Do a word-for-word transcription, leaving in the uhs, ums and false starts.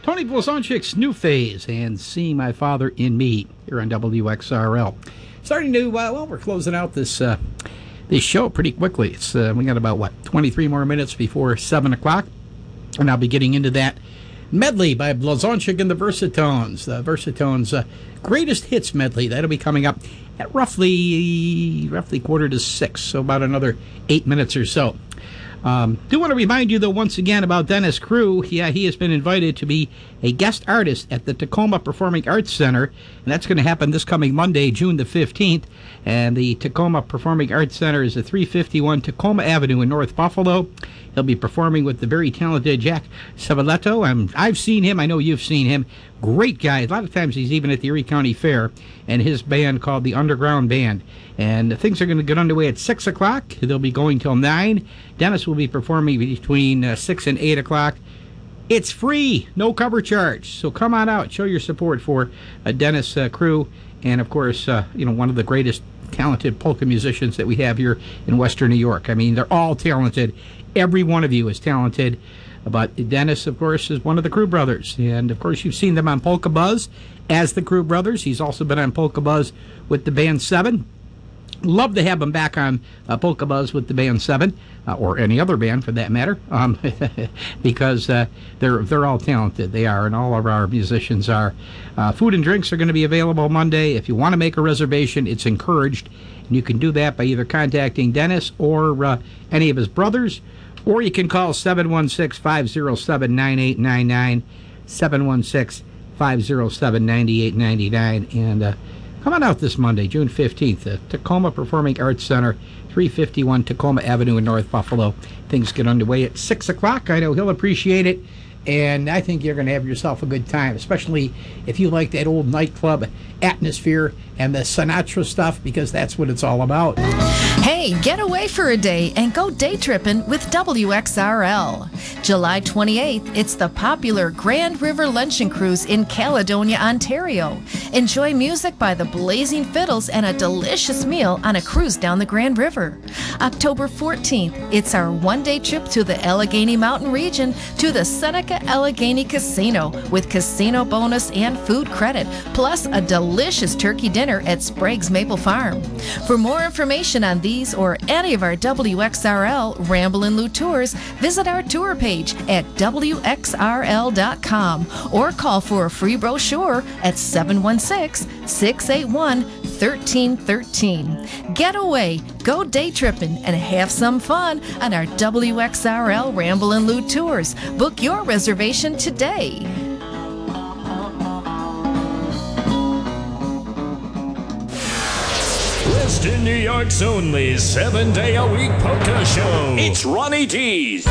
Tony Blazonczyk's New Phase and See My Father in Me here on W X R L. Starting to, uh, well, we're closing out this uh, this show pretty quickly. It's uh, we got about, what, twenty-three more minutes before seven o'clock. And I'll be getting into that medley by Blazonczyk and the Versatones. The Versatones' uh, greatest hits medley. That'll be coming up at roughly, roughly quarter to six, so about another eight minutes or so. Um, do want to remind you, though, once again about Dennis Crew. Yeah, he has been invited to be a guest artist at the Tacoma Performing Arts Center, and that's going to happen this coming Monday, June the fifteenth. And the Tacoma Performing Arts Center is at three fifty-one Tacoma Avenue in North Buffalo. He'll be performing with the very talented Jack Savaletto. Um, I've seen him. I know you've seen him. Great guy. A lot of times he's even at the Erie County Fair, and his band called the Underground Band. And things are going to get underway at six o'clock. They'll be going till nine. Dennis will be performing between uh, six and eight o'clock. It's free, no cover charge. So come on out, show your support for uh, Dennis uh, Crew, and of course, uh, you know, one of the greatest talented polka musicians that we have here in Western New York. I mean, they're all talented. Every one of you is talented. But Dennis, of course, is one of the Crew Brothers. And, of course, you've seen them on Polka Buzz as the Crew Brothers. He's also been on Polka Buzz with the Band seven. Love to have him back on uh, Polka Buzz with the Band seven, uh, or any other band for that matter, um, because uh, they're they're all talented. They are, and all of our musicians are. Uh, food and drinks are going to be available Monday. If you want to make a reservation, it's encouraged. And you can do that by either contacting Dennis or uh, any of his brothers, or you can call seven one six, five zero seven, nine eight nine nine, seven one six, five zero seven, nine eight nine nine, and uh, come on out this Monday, June fifteenth, at Tacoma Performing Arts Center, three fifty-one Tacoma Avenue in North Buffalo. Things get underway at six o'clock. I know he'll appreciate it, and I think you're going to have yourself a good time, especially if you like that old nightclub atmosphere and the Sinatra stuff, because that's what it's all about. Hey, get away for a day and go day tripping with W X R L. July twenty-eighth, it's the popular Grand River Luncheon Cruise in Caledonia, Ontario. Enjoy music by the Blazing Fiddles and a delicious meal on a cruise down the Grand River. October fourteenth, it's our one-day trip to the Allegheny Mountain region to the Seneca Allegheny Casino with casino bonus and food credit, plus a delicious turkey dinner at Sprague's Maple Farm. For more information on these or any of our W X R L Ramblin' Lou tours, visit our tour page at W X R L dot com or call for a free brochure at seven one six, six eight one, one three one three. Get away, go day tripping, and have some fun on our W X R L Ramblin' Lou tours. Book your reservation today. Western New York's only seven-day-a-week polka show. It's Ronnie D's